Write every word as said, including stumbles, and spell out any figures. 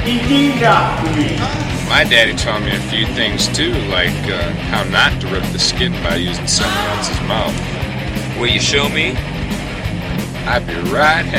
My daddy taught me a few things too, like uh, how not to rip the skin by using someone else's mouth. Will you show me? I'd be right happy.